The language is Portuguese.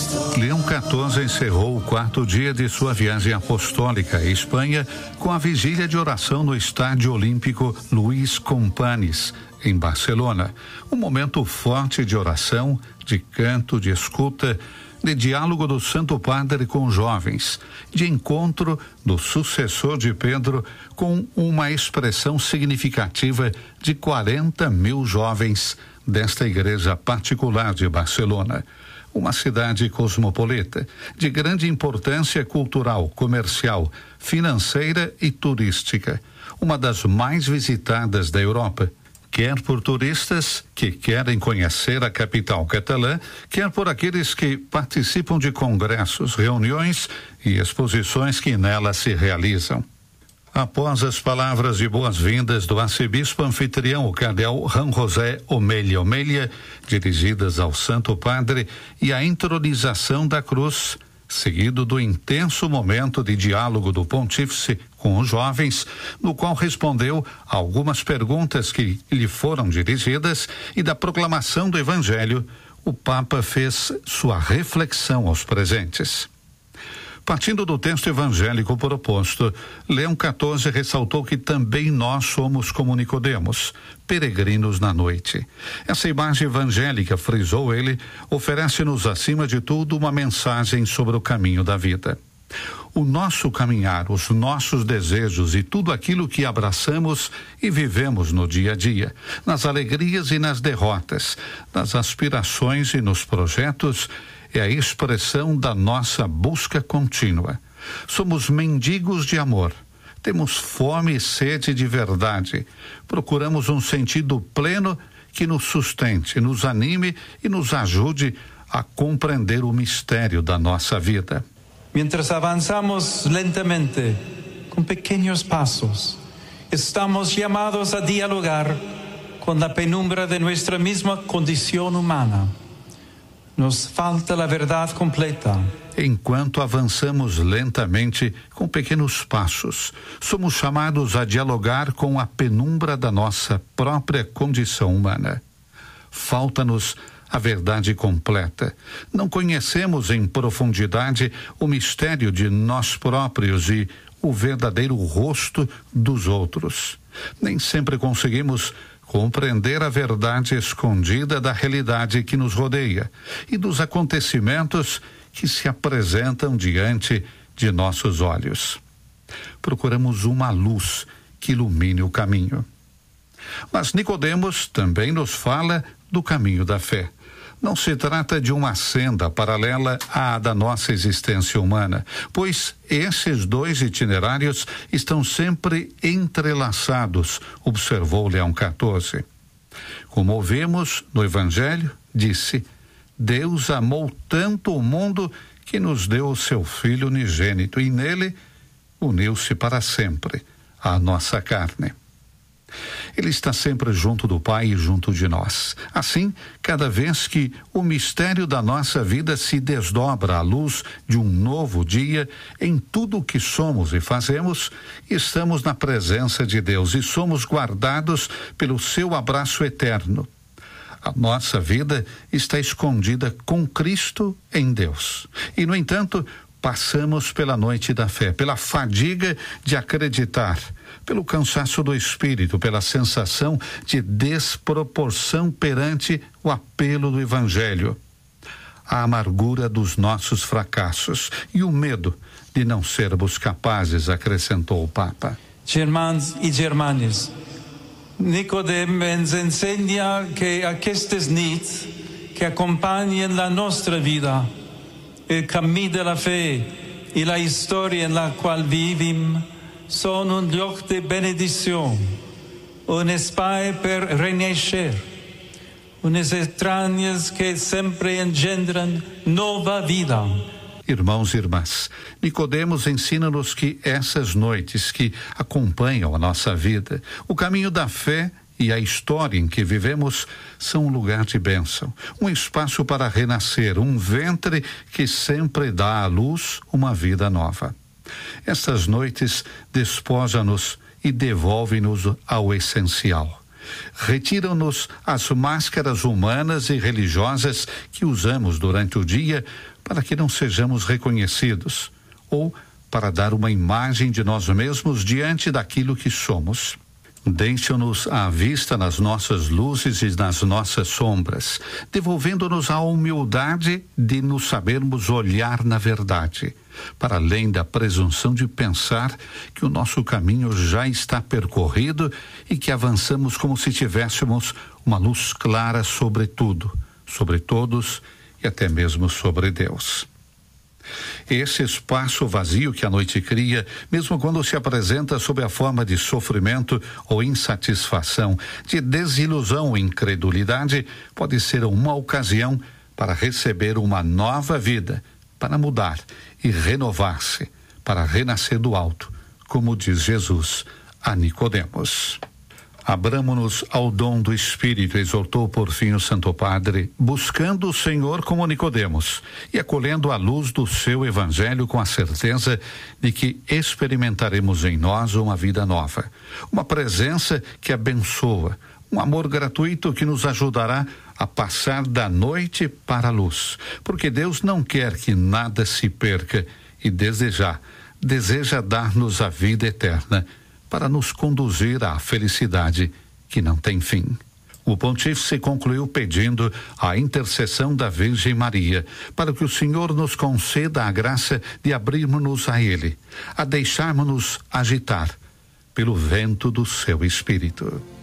Leão XIV encerrou o 4º dia de sua viagem apostólica à Espanha com a vigília de oração no Estádio Olímpico Luís Companys, em Barcelona. Um momento forte de oração, de canto, de escuta, de diálogo do Santo Padre com jovens, de encontro do sucessor de Pedro com uma expressão significativa de 40 mil jovens desta igreja particular de Barcelona. Uma cidade cosmopolita, de grande importância cultural, comercial, financeira e turística. Uma das mais visitadas da Europa, quer por turistas que querem conhecer a capital catalã, quer por aqueles que participam de congressos, reuniões e exposições que nela se realizam. Após as palavras de boas-vindas do arcebispo anfitrião, o cardeal Juan José Omelia Omelia, dirigidas ao Santo Padre, e a entronização da cruz, seguido do intenso momento de diálogo do pontífice com os jovens, no qual respondeu a algumas perguntas que lhe foram dirigidas, e da proclamação do Evangelho, o Papa fez sua reflexão aos presentes. Partindo do texto evangélico proposto, Leão XIV ressaltou que também nós somos como Nicodemos, peregrinos na noite. Essa imagem evangélica, frisou ele, oferece-nos acima de tudo uma mensagem sobre o caminho da vida. O nosso caminhar, os nossos desejos e tudo aquilo que abraçamos e vivemos no dia a dia, nas alegrias e nas derrotas, nas aspirações e nos projetos, é a expressão da nossa busca contínua. Somos mendigos de amor, temos fome e sede de verdade, procuramos um sentido pleno que nos sustente, nos anime e nos ajude a compreender o mistério da nossa vida. Mientras avanzamos lentamente, con pequeños pasos, estamos llamados a dialogar con la penumbra de nuestra misma condición humana. Nos falta a verdade completa. Enquanto avançamos lentamente, com pequenos passos, somos chamados a dialogar com a penumbra da nossa própria condição humana. Falta-nos a verdade completa. Não conhecemos em profundidade o mistério de nós próprios e o verdadeiro rosto dos outros. Nem sempre conseguimos compreender a verdade escondida da realidade que nos rodeia e dos acontecimentos que se apresentam diante de nossos olhos. Procuramos uma luz que ilumine o caminho. Mas Nicodemos também nos fala do caminho da fé. Não se trata de uma senda paralela à da nossa existência humana, pois esses dois itinerários estão sempre entrelaçados, observou Leão XIV. Como ouvimos no Evangelho, disse: Deus amou tanto o mundo que nos deu o seu Filho unigênito e nele uniu-se para sempre à nossa carne. Ele está sempre junto do Pai e junto de nós. Assim, cada vez que o mistério da nossa vida se desdobra à luz de um novo dia, em tudo o que somos e fazemos, estamos na presença de Deus e somos guardados pelo seu abraço eterno. A nossa vida está escondida com Cristo em Deus. E, no entanto, passamos pela noite da fé, pela fadiga de acreditar, pelo cansaço do espírito, pela sensação de desproporção perante o apelo do Evangelho, a amargura dos nossos fracassos e o medo de não sermos capazes, acrescentou o Papa. Irmãos e irmãs, Nicodemos ensina que aquestes nits que acompanham a nossa vida, o caminho da fé e a história na qual vivem, são um lugar de benedição, um espaço para renascer, umas entranhas que sempre engendram nova vida. Irmãos e irmãs, Nicodemos ensina-nos que essas noites que acompanham a nossa vida, o caminho da fé e a história em que vivemos são um lugar de bênção, um espaço para renascer, um ventre que sempre dá à luz uma vida nova. Estas noites despojam-nos e devolvem-nos ao essencial. Retiram-nos as máscaras humanas e religiosas que usamos durante o dia para que não sejamos reconhecidos ou para dar uma imagem de nós mesmos diante daquilo que somos. Deixa-nos à vista nas nossas luzes e nas nossas sombras, devolvendo-nos a humildade de nos sabermos olhar na verdade, para além da presunção de pensar que o nosso caminho já está percorrido e que avançamos como se tivéssemos uma luz clara sobre tudo, sobre todos e até mesmo sobre Deus. Esse espaço vazio que a noite cria, mesmo quando se apresenta sob a forma de sofrimento ou insatisfação, de desilusão ou incredulidade, pode ser uma ocasião para receber uma nova vida, para mudar e renovar-se, para renascer do alto, como diz Jesus a Nicodemos. Abramo-nos ao dom do Espírito, exortou por fim o Santo Padre, buscando o Senhor como Nicodemos e acolhendo a luz do seu Evangelho com a certeza de que experimentaremos em nós uma vida nova, uma presença que abençoa, um amor gratuito que nos ajudará a passar da noite para a luz, porque Deus não quer que nada se perca e deseja dar-nos a vida eterna, para nos conduzir à felicidade que não tem fim. O pontífice concluiu pedindo a intercessão da Virgem Maria, para que o Senhor nos conceda a graça de abrirmos-nos a Ele, a deixarmos-nos agitar pelo vento do seu Espírito.